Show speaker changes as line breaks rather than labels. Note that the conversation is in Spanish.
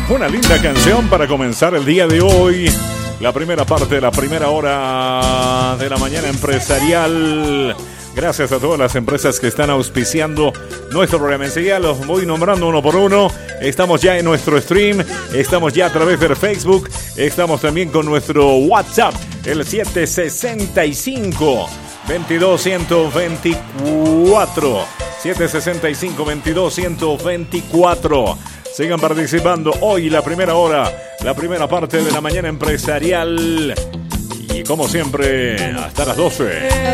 Una linda canción para comenzar el día de hoy. La primera parte de la primera hora de la mañana empresarial. Gracias a todas las empresas que están auspiciando nuestro programa. Enseguida los voy nombrando uno por uno. Estamos ya en nuestro stream. Estamos ya a través del Facebook. Estamos también con nuestro WhatsApp, el 765 22 124. 765 22 124. Sigan participando hoy, la primera hora, la primera parte de la mañana empresarial. Y como siempre, hasta las 12.